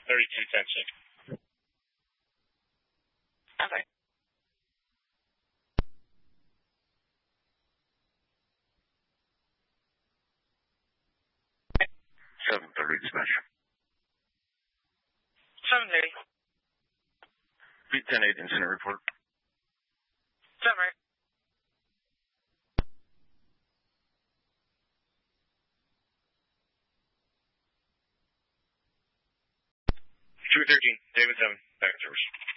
3210 6. Okay. 730 dispatch. 730. Beat 10-8 incident report. 7. 213, David 7, back in service.